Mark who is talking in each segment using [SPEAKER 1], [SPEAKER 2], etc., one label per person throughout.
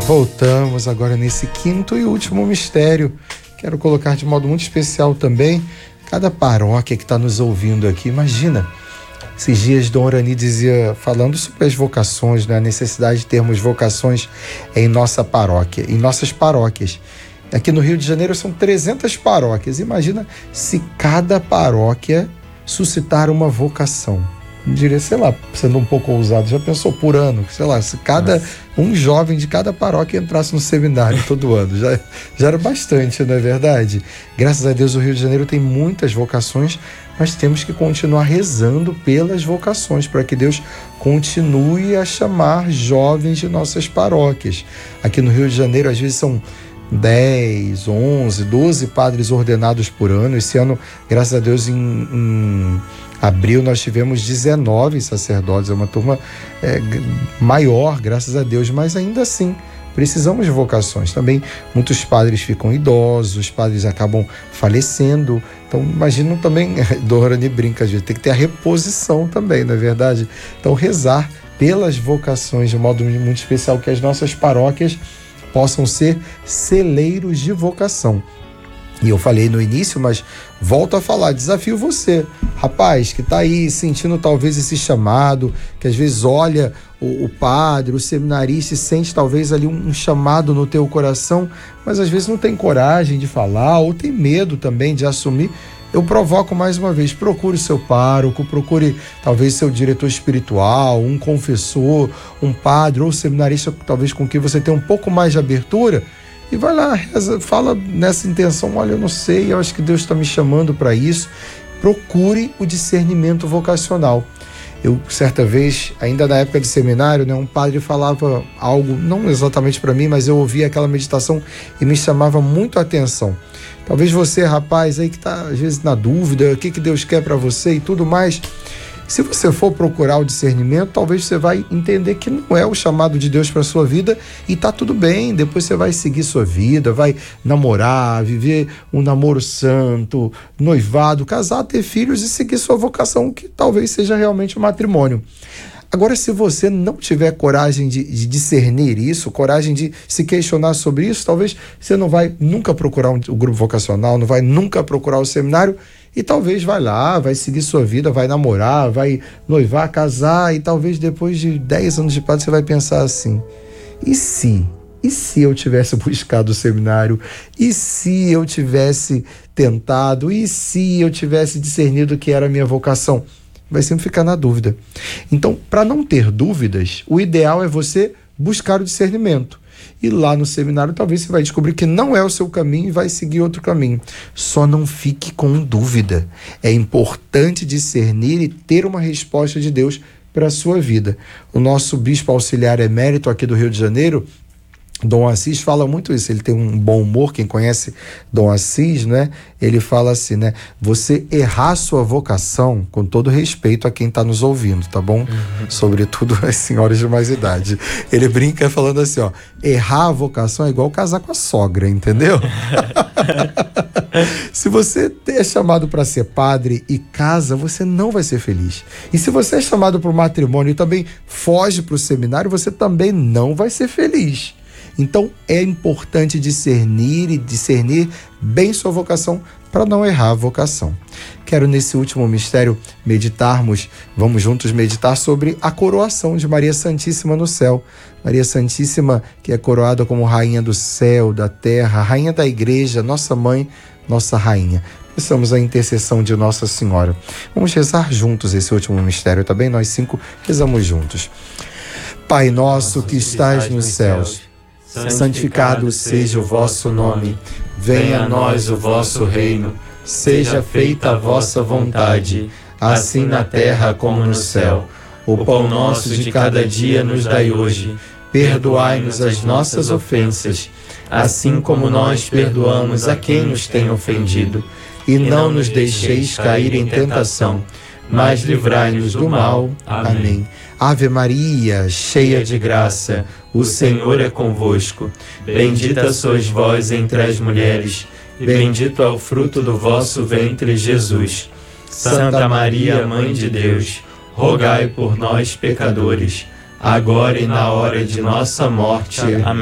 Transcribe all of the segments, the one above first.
[SPEAKER 1] Voltamos agora nesse quinto e último mistério. Quero colocar de modo muito especial também cada paróquia que está nos ouvindo aqui. Imagina, esses dias Dom Orani dizia, falando sobre as vocações, né, a necessidade de termos vocações em nossa paróquia, em nossas paróquias. Aqui no Rio de Janeiro são 300 paróquias. Imagina se cada paróquia suscitar uma vocação. Eu diria, sei lá, sendo um pouco ousado, já pensou por ano, sei lá, se um jovem de cada paróquia entrasse no seminário todo ano, já era bastante, não é verdade? Graças a Deus o Rio de Janeiro tem muitas vocações, mas temos que continuar rezando pelas vocações, para que Deus continue a chamar jovens de nossas paróquias. Aqui no Rio de Janeiro, às vezes são 10, 11, 12 padres ordenados por ano. Esse ano, graças a Deus, em abril nós tivemos 19 sacerdotes, é uma turma maior, graças a Deus, mas ainda assim precisamos de vocações. Também muitos padres ficam idosos, os padres acabam falecendo, então imagina também, Dorani brinca, tem que ter a reposição também, não é verdade? Então rezar pelas vocações de modo muito especial, que as nossas paróquias possam ser celeiros de vocação. E eu falei no início, mas volto a falar, desafio você, rapaz, que está aí sentindo talvez esse chamado, que às vezes olha o padre, o seminarista e sente talvez ali um chamado no teu coração, mas às vezes não tem coragem de falar ou tem medo também de assumir. Eu provoco mais uma vez, procure seu pároco, procure talvez seu diretor espiritual, um confessor, um padre ou seminarista talvez com quem você tenha um pouco mais de abertura, e vai lá, reza, fala nessa intenção, olha, eu não sei, eu acho que Deus está me chamando para isso. Procure o discernimento vocacional. Eu, certa vez, ainda na época de seminário, né, um padre falava algo, não exatamente para mim, mas eu ouvia aquela meditação e me chamava muito a atenção. Talvez você, rapaz, aí que está às vezes na dúvida, o que Deus quer para você e tudo mais. Se você for procurar o discernimento, talvez você vai entender que não é o chamado de Deus para sua vida e tá tudo bem. Depois você vai seguir sua vida, vai namorar, viver um namoro santo, noivado, casar, ter filhos e seguir sua vocação, que talvez seja realmente o matrimônio. Agora, se você não tiver coragem de discernir isso, coragem de se questionar sobre isso, talvez você não vai nunca procurar o grupo vocacional, não vai nunca procurar o seminário e talvez vai lá, vai seguir sua vida, vai namorar, vai noivar, casar e talvez depois de 10 anos de padre você vai pensar assim, e se eu tivesse buscado o seminário? E se eu tivesse tentado? E se eu tivesse discernido que era a minha vocação? Vai sempre ficar na dúvida. Então, para não ter dúvidas, o ideal é você buscar o discernimento. E lá no seminário, talvez você vai descobrir que não é o seu caminho e vai seguir outro caminho. Só não fique com dúvida. É importante discernir e ter uma resposta de Deus para a sua vida. O nosso bispo auxiliar emérito aqui do Rio de Janeiro, Dom Assis, fala muito isso. Ele tem um bom humor, quem conhece Dom Assis, né? Ele fala assim, né? Você errar sua vocação, com todo respeito a quem está nos ouvindo, tá bom? Sobretudo as senhoras de mais idade. Ele brinca falando assim, ó, errar a vocação é igual casar com a sogra, entendeu? Se você é chamado para ser padre e casa, você não vai ser feliz. E se você é chamado para o matrimônio e também foge para o seminário, você também não vai ser feliz. Então é importante discernir bem sua vocação para não errar a vocação. Quero nesse último mistério vamos juntos meditar sobre a coroação de Maria Santíssima no céu. Maria Santíssima, que é coroada como Rainha do céu, da terra, Rainha da Igreja, nossa mãe, nossa Rainha. Peçamos a intercessão de Nossa Senhora. Vamos rezar juntos esse último mistério, tá bem? Nós 5 rezamos juntos. Pai nosso que estás nos céus, santificado seja o vosso nome, venha a nós o vosso reino, seja feita a vossa vontade, assim na terra como no céu. O pão nosso de cada dia nos dai hoje, perdoai-nos as nossas ofensas, assim como nós perdoamos a quem nos tem ofendido, e não nos deixeis cair em tentação, mas livrai-nos do mal. Amém. Ave Maria, cheia de graça, o Senhor é convosco. Bendita sois vós entre as mulheres, e bendito é o fruto do vosso ventre, Jesus. Santa Maria, Mãe de Deus, rogai por nós, pecadores, agora e na hora de nossa morte. Amém.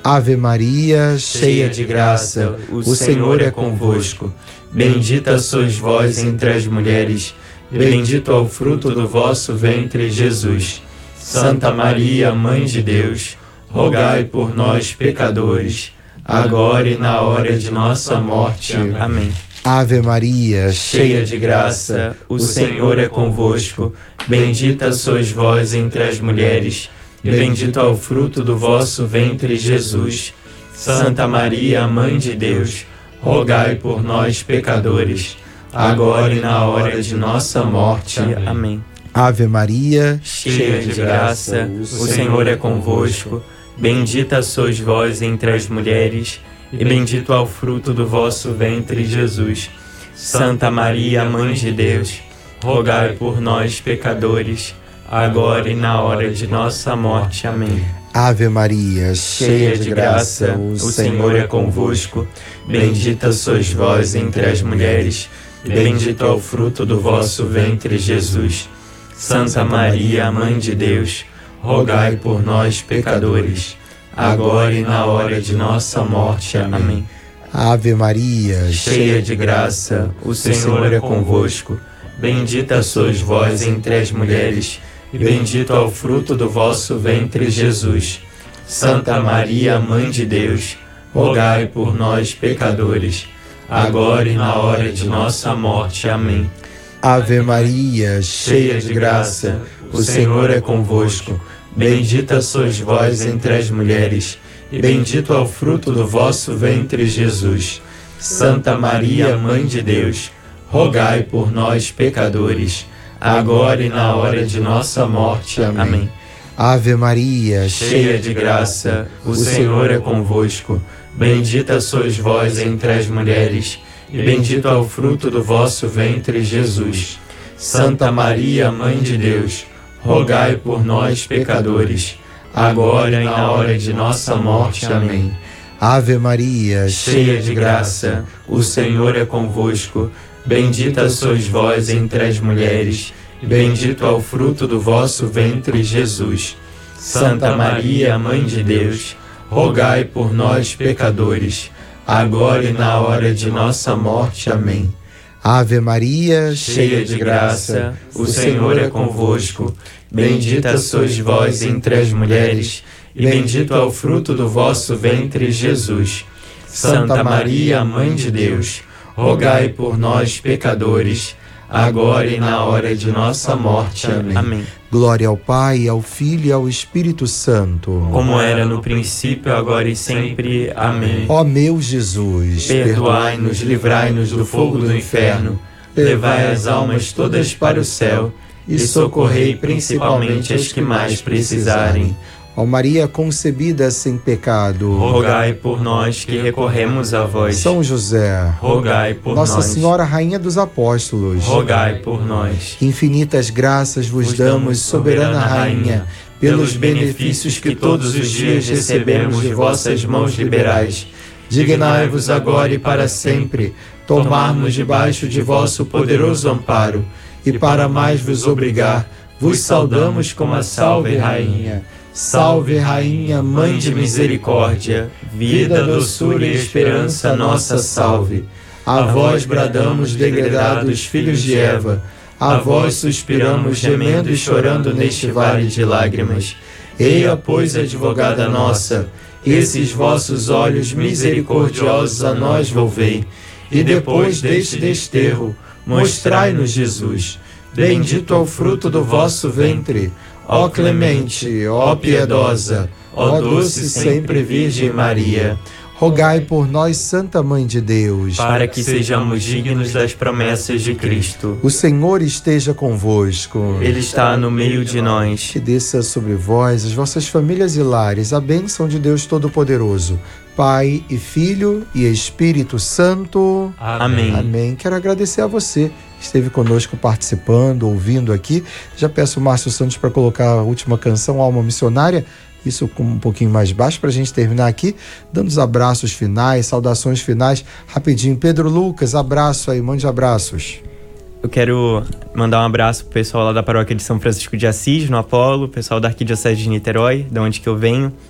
[SPEAKER 1] Ave Maria,
[SPEAKER 2] cheia de graça, o Senhor é convosco. Bendita sois vós entre as mulheres, bendito é o fruto do vosso ventre, Jesus. Santa Maria, Mãe de Deus, rogai por nós, pecadores, agora e na hora de nossa morte. Amém.
[SPEAKER 1] Ave Maria,
[SPEAKER 2] cheia de graça, o Senhor é convosco. Bendita sois vós entre as mulheres, e bendito é o fruto do vosso ventre, Jesus. Santa Maria, Mãe de Deus, rogai por nós, pecadores, agora e na hora de nossa morte. Amém.
[SPEAKER 1] Ave Maria,
[SPEAKER 2] cheia de graça, o Senhor é convosco. Bendita sois vós entre as mulheres, e bendito é o fruto do vosso ventre, Jesus. Santa Maria, Mãe de Deus, rogai por nós, pecadores, agora e na hora de nossa morte. Amém.
[SPEAKER 1] Ave Maria,
[SPEAKER 2] cheia de graça, o Senhor é convosco. Bendita sois vós entre as mulheres, e bendito é o fruto do vosso ventre, Jesus. Santa Maria, Mãe de Deus, rogai por nós, pecadores, agora e na hora de nossa morte. Amém.
[SPEAKER 1] Ave Maria,
[SPEAKER 2] cheia de graça, o Senhor é convosco. Bendita sois vós entre as mulheres, e bendito é o fruto do vosso ventre, Jesus. Santa Maria, Mãe de Deus, rogai por nós, pecadores, agora e na hora de nossa morte. Amém.
[SPEAKER 1] Ave Maria,
[SPEAKER 2] cheia de graça, o Senhor é convosco. Bendita sois vós entre as mulheres, e bendito é o fruto do vosso ventre, Jesus. Santa Maria, Mãe de Deus, rogai por nós, pecadores, agora e na hora de nossa morte. Amém.
[SPEAKER 1] Ave Maria,
[SPEAKER 2] cheia de graça, o Senhor é convosco. Bendita sois vós entre as mulheres, e bendito é o fruto do vosso ventre, Jesus. Santa Maria, Mãe de Deus, rogai por nós, pecadores, agora e na hora de nossa morte. Amém.
[SPEAKER 1] Ave Maria,
[SPEAKER 2] cheia de graça, o Senhor é convosco. Bendita sois vós entre as mulheres, e bendito é o fruto do vosso ventre, Jesus. Santa Maria, Mãe de Deus, rogai por nós, pecadores, agora e na hora de nossa morte. Amém.
[SPEAKER 1] Ave Maria,
[SPEAKER 2] cheia de graça, o Senhor é convosco. Bendita sois vós entre as mulheres, e bendito é o fruto do vosso ventre, Jesus. Santa Maria, Mãe de Deus, rogai por nós, pecadores, agora e na hora de nossa morte. Amém.
[SPEAKER 1] Glória ao Pai, ao Filho e ao Espírito Santo,
[SPEAKER 2] como era no princípio, agora e sempre. Amém.
[SPEAKER 1] Ó meu Jesus,
[SPEAKER 2] perdoai-nos, livrai-nos do fogo do inferno, levai as almas todas para o céu e socorrei principalmente as que mais precisarem.
[SPEAKER 1] Ó Maria concebida sem pecado,
[SPEAKER 2] rogai por nós que recorremos a vós.
[SPEAKER 1] São José,
[SPEAKER 2] rogai por nós.
[SPEAKER 1] Nossa Senhora, Rainha dos Apóstolos,
[SPEAKER 2] rogai por nós.
[SPEAKER 1] Infinitas graças vos damos, soberana Rainha,
[SPEAKER 2] pelos benefícios que todos os dias recebemos de vossas mãos liberais. Dignai-vos agora e para sempre tomar-nos debaixo de vosso poderoso amparo, e para mais vos obrigar, vos saudamos como a Salve Rainha. Salve Rainha, Mãe de Misericórdia, vida, doçura e esperança nossa, salve. A vós bradamos, degredados filhos de Eva, a vós suspiramos, gemendo e chorando neste vale de lágrimas. Eia, pois, advogada nossa, esses vossos olhos misericordiosos a nós volvei, e depois deste desterro, mostrai-nos Jesus. Bendito é o fruto do vosso ventre, ó clemente, ó piedosa, ó doce sempre Virgem Maria.
[SPEAKER 1] Rogai por nós, Santa Mãe de Deus,
[SPEAKER 2] para que sejamos dignos das promessas de Cristo.
[SPEAKER 1] O Senhor esteja convosco.
[SPEAKER 2] Ele está no meio de nós.
[SPEAKER 1] Que desça sobre vós, as vossas famílias e lares, a bênção de Deus Todo-Poderoso, Pai e Filho e Espírito Santo.
[SPEAKER 2] Amém.
[SPEAKER 1] Amém. Quero agradecer a você que esteve conosco participando, ouvindo aqui. Já peço o Márcio Santos para colocar a última canção, Alma Missionária. Isso com um pouquinho mais baixo para a gente terminar aqui, dando os abraços finais, saudações finais, rapidinho. Pedro Lucas, abraço aí, mande abraços.
[SPEAKER 3] Eu quero mandar um abraço pro pessoal lá da paróquia de São Francisco de Assis, no Apolo, pessoal da Arquidiocese de Niterói, de onde que eu venho.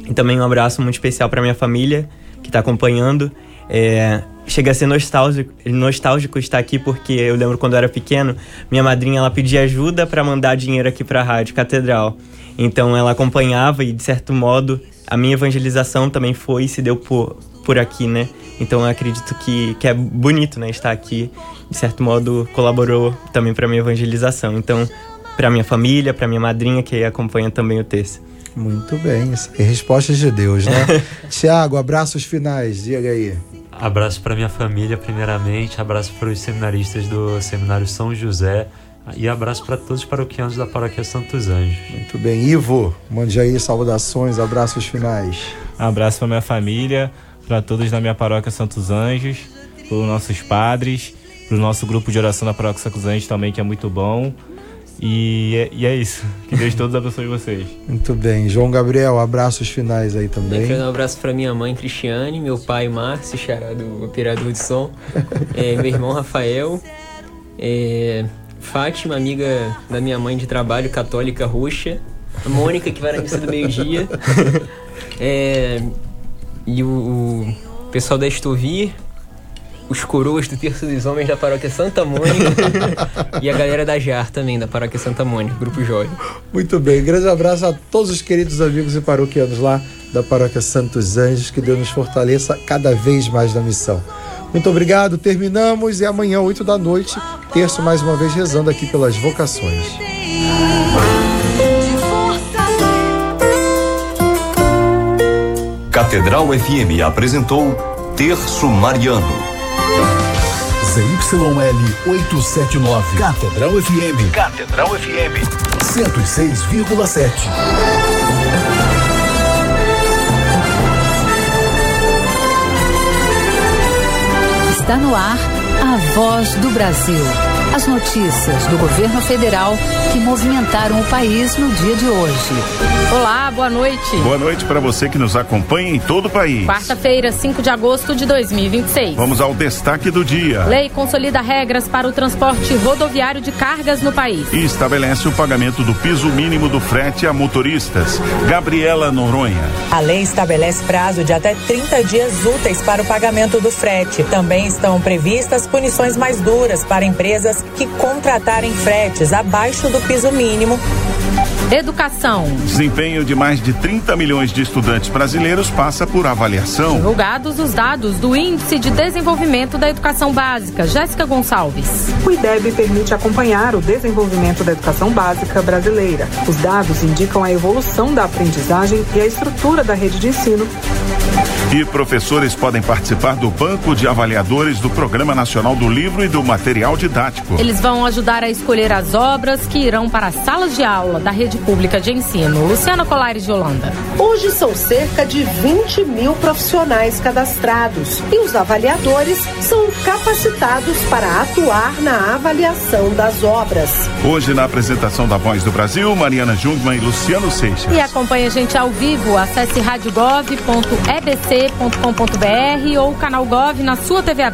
[SPEAKER 3] E também um abraço muito especial para minha família, que está acompanhando. Chega a ser nostálgico estar aqui, porque eu lembro quando eu era pequeno, minha madrinha ela pedia ajuda para mandar dinheiro aqui para a Rádio Catedral. Então ela acompanhava e, de certo modo, a minha evangelização também se deu por aqui, né? Então eu acredito que é bonito, né, estar aqui. De certo modo, colaborou também para a minha evangelização. Então, para minha família, para minha madrinha, que acompanha também o texto.
[SPEAKER 1] Muito bem, isso aí, respostas de Deus, né? Tiago, abraços finais, diga aí.
[SPEAKER 4] Abraço para minha família, primeiramente. Abraço para os seminaristas do Seminário São José. E abraço para todos os paroquianos da Paróquia Santos Anjos.
[SPEAKER 1] Muito bem. Ivo, mande aí saudações, abraços finais.
[SPEAKER 5] Abraço para minha família, para todos da minha Paróquia Santos Anjos, para os nossos padres, para o nosso grupo de oração da Paróquia Santos Anjos também, que é muito bom. E é isso. Que Deus todos abençoe vocês.
[SPEAKER 1] Muito bem. João Gabriel, abraços finais aí também.
[SPEAKER 6] Eu quero dar um abraço para minha mãe, Cristiane, meu pai, Márcio, xará do operador de som, meu irmão, Rafael, Fátima, amiga da minha mãe de trabalho, católica roxa, a Mônica, que vai na missa do meio-dia, e o pessoal da Estovir, os coroas do Terço dos Homens da Paróquia Santa Mônica e a galera da JAR também, da Paróquia Santa Mônica, Grupo Jovem.
[SPEAKER 1] Muito bem, grande abraço a todos os queridos amigos e paroquianos lá da Paróquia Santos Anjos, que Deus nos fortaleça cada vez mais na missão. Muito obrigado, terminamos e amanhã, 8 da noite, terço mais uma vez rezando aqui pelas vocações.
[SPEAKER 7] Catedral FM apresentou Terço Mariano.
[SPEAKER 8] ZYL 879. Catedral FM. Catedral FM 106,7.
[SPEAKER 9] Está no ar a Voz do Brasil. As notícias do governo federal que movimentaram o país no dia de hoje.
[SPEAKER 10] Olá, boa noite.
[SPEAKER 11] Boa noite para você que nos acompanha em todo o país.
[SPEAKER 10] Quarta-feira, 5 de agosto de 2026.
[SPEAKER 11] Vamos ao destaque do dia.
[SPEAKER 10] Lei consolida regras para o transporte rodoviário de cargas no país.
[SPEAKER 11] E estabelece o pagamento do piso mínimo do frete a motoristas. Gabriela Noronha.
[SPEAKER 12] A lei estabelece prazo de até 30 dias úteis para o pagamento do frete. Também estão previstas punições mais duras para empresas que contratarem fretes abaixo do piso mínimo.
[SPEAKER 10] Educação.
[SPEAKER 11] Desempenho de mais de 30 milhões de estudantes brasileiros passa por avaliação.
[SPEAKER 10] Divulgados os dados do Índice de Desenvolvimento da Educação Básica. Jéssica Gonçalves.
[SPEAKER 13] O IDEB permite acompanhar o desenvolvimento da educação básica brasileira. Os dados indicam a evolução da aprendizagem e a estrutura da rede de ensino.
[SPEAKER 11] E professores podem participar do banco de avaliadores do Programa Nacional do Livro e do Material Didático.
[SPEAKER 10] Eles vão ajudar a escolher as obras que irão para as salas de aula da rede pública de ensino. Luciana Colares de Holanda.
[SPEAKER 14] Hoje são cerca de 20 mil profissionais cadastrados e os avaliadores são capacitados para atuar na avaliação das obras.
[SPEAKER 11] Hoje, na apresentação da Voz do Brasil, Mariana Jungmann e Luciano Seixas.
[SPEAKER 10] E acompanhe a gente ao vivo. Acesse radiogov.ebc.com.br ou canal Gov na sua TV aberta.